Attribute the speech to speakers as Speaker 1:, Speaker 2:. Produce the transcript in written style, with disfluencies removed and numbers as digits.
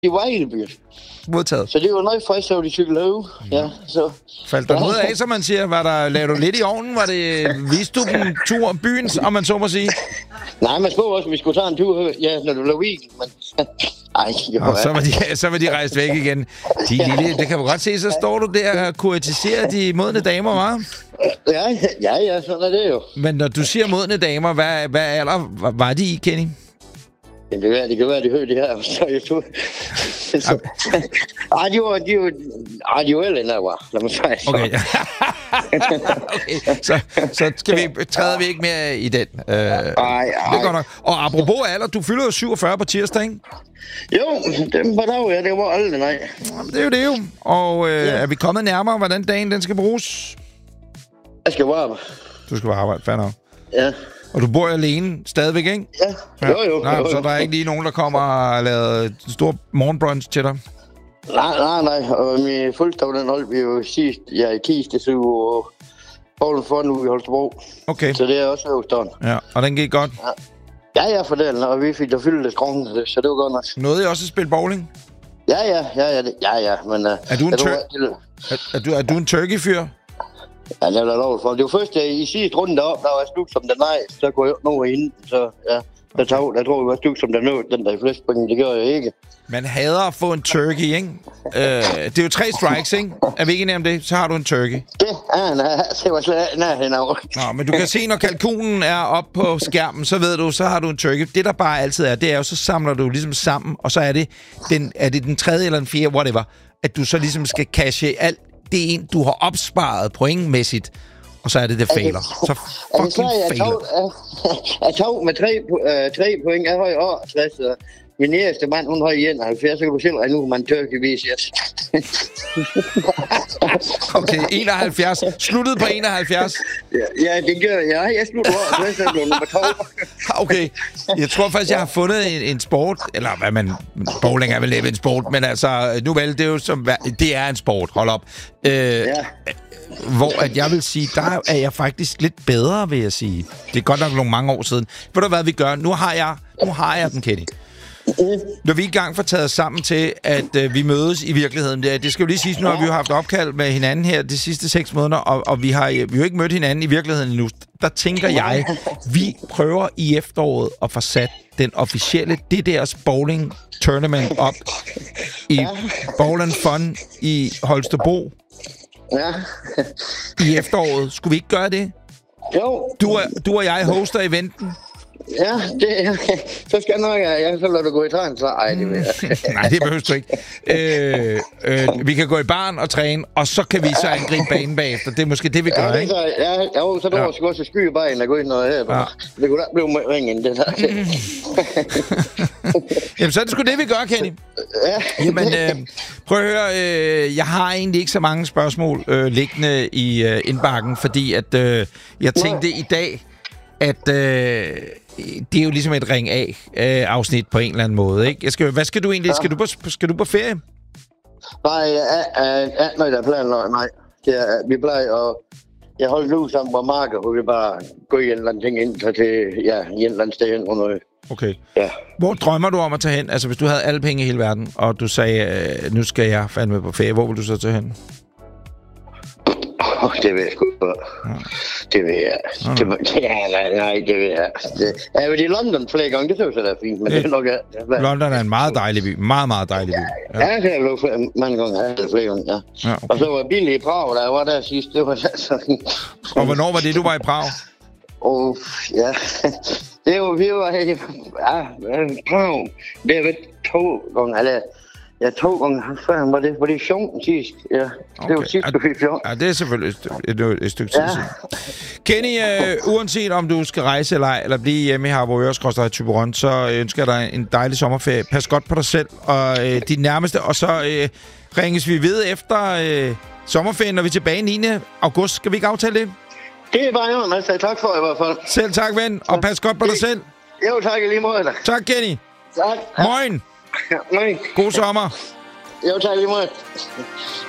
Speaker 1: i Vejleby.
Speaker 2: Modtaget.
Speaker 1: Så det var noget frisk, så de cyklede ud. Ja, så...
Speaker 2: Faldt der noget af, som man siger? Lavede du lidt i ovnen? Viste du dem tur om byen, om man så må sige?
Speaker 1: Nej, man spurgte også, at vi skulle tage en tur, ja, når du lavede weekend, men... Ej,
Speaker 2: så var de rejst væk igen. Det kan man godt se, så står du der og kuratiserer de modne damer, hva'?
Speaker 1: Ja, sådan er det jo.
Speaker 2: Men når du siger modne damer, hvad alder var de i, Kenny?
Speaker 1: Det kan være, de hørte det her, så jeg tog... de var ældre, end jeg var, lad mig sige.
Speaker 2: Okay. Okay. Så træder vi ikke mere i den. Det er godt nok. Og apropos alder, du fylder jo 47 på tirsdag, ikke?
Speaker 1: Jo, det var dag, ja, det var aldrig, nej.
Speaker 2: Det er jo det jo. Og er vi kommet nærmere, hvordan dagen den skal bruges?
Speaker 1: Jeg skal arbejde.
Speaker 2: Du skal arbejde, fair nok.
Speaker 1: Ja.
Speaker 2: Og du bor alene stadigvæk, ikke?
Speaker 1: Ja. Jo.
Speaker 2: Så der er ikke lige nogen, der kommer og laver stor morgenbrunch til dig?
Speaker 1: Nej. Og min fødselsdag, den holdt vi jo sidst, i Kiste, og Polen for nu i Holstebro.
Speaker 2: Okay.
Speaker 1: Så det er også hovedstaden.
Speaker 2: Ja, og den gik godt?
Speaker 1: Ja, for den, og vi fik da fyldt lidt skrån, så det var godt nok.
Speaker 2: Nåede I også at spille bowling?
Speaker 1: Ja, men...
Speaker 2: Er du en turkey-fyr?
Speaker 1: Ja, det er da lovligt for. Det var først i sidste runde deroppe, der var jeg slugt som den nej, så kunne jeg ikke nå ind, så ja. Jeg tror, jeg var slugt som den nød, den der i flest point, det gør jeg ikke.
Speaker 2: Man hader at få en turkey, ikke? Det er jo 3 strikes, ikke? Er vi ikke enige om det? Så har du en turkey.
Speaker 1: Det var slet nærheden af.
Speaker 2: Nå, men du kan se, når kalkunen er oppe på skærmen, så ved du, så har du en turkey. Det, der bare altid er, det er jo, så samler du ligesom sammen, og så er det den tredje eller den fjerde, whatever, at du så ligesom skal cashe alt det er en, du har opsparet pointmæssigt, og så er det fejler. Så fucking fejler.
Speaker 1: Jeg tog med 3 point. Jeg har i år 60. Min næste mand, hun har 71, så kan du selv regne ud, man tørkevis, yes.
Speaker 2: Okay, 71. Sluttede på 71?
Speaker 1: Ja, det gør jeg. Jeg sluttede over, så jeg blev nummer 2.
Speaker 2: Okay, jeg tror faktisk, jeg har fundet en sport, eller hvad man... Bowling er vel en sport, men altså, nu vel, det er jo som... Det er en sport, hold op. Hvor at jeg vil sige, der er jeg faktisk lidt bedre, vil jeg sige. Det er godt nok nogle mange år siden. Ved du hvad vi gør? Nu har jeg den, Kenny. Når vi er i gang for taget sammen til, at vi mødes i virkeligheden. Det skal jo lige siges, nu har vi jo haft opkald med hinanden her de sidste 6 måneder, og vi har jo ikke mødt hinanden i virkeligheden endnu. Der tænker jeg, vi prøver i efteråret at få sat den officielle DDR's Bowling Tournament op i Bowl & Fun i Holstebro.
Speaker 1: Ja.
Speaker 2: I efteråret. Skulle vi ikke gøre det?
Speaker 1: Jo.
Speaker 2: Du og jeg hoster eventen.
Speaker 1: Ja, så skal jeg nok, så lader du gå i træn, så ej, det vil jeg.
Speaker 2: Nej, det behøver du ikke. Vi kan gå i barn og træne, og så kan vi så angribe banen bagefter. Det er måske det, vi gør, ikke?
Speaker 1: Så du også gå til sky i banen og gå ind noget her. Ja. Det kunne da blive ringen, det der.
Speaker 2: Jamen, så er det sgu det, vi gør, Kenny.
Speaker 1: Ja.
Speaker 2: Jamen, prøv at høre. Jeg har egentlig ikke så mange spørgsmål liggende i indbakken, fordi at jeg tænkte i dag, at det er jo ligesom et ring A-afsnit på en eller anden måde, ikke? Hvad skal du egentlig? Skal du på ferie?
Speaker 1: Nej, der er planen, nej. Vi plejer at... Jeg holder nu sammen på markedet, hvor vi bare går i en eller anden ting ind til en eller anden sted hen og noget. Okay. Ja.
Speaker 2: Hvor drømmer du om at tage hen? Altså, hvis du havde alle penge i hele verden, og du sagde, nu skal jeg fandme på ferie, hvor vil du så tage hen?
Speaker 1: Det ved jeg sgu ikke. Det ved jeg. Nej, det ved jeg. Jeg har været i London flere gange, det synes jeg, det er fint, men det er nok...
Speaker 2: London er en meget dejlig by. Meget, meget dejlig by.
Speaker 1: Ja, det har jeg været mange gange. Flere gange, ja. Okay. Og så var jeg billig i Prag, da jeg var der sidst. Det var sådan...
Speaker 2: Og hvornår var det, du var i Prag?
Speaker 1: Ja. Det var, vi var her i Prag. Det har været 2 gange, eller... Ja, 2 gange før var det 14 sidst. Ja, okay. Det var sidst, du fik 14.
Speaker 2: Ja, det er selvfølgelig et stykke tid siden. Kenny, uanset om du skal rejse eller blive hjemme i Harboøre i Thyborøn, så ønsker jeg dig en dejlig sommerferie. Pas godt på dig selv og de nærmeste, og så ringes vi ved efter sommerferien, når vi er tilbage 9. august. Skal vi ikke aftale det?
Speaker 1: Det er bare jo, altså. Tak for i hvert fald.
Speaker 2: Selv tak, ven, og pas godt på dig selv.
Speaker 1: Jo, tak lige måde.
Speaker 2: Tak, Kenny.
Speaker 1: Tak.
Speaker 2: Moin.
Speaker 1: Nej.
Speaker 2: God sommer.
Speaker 1: Jo, tak lige måde.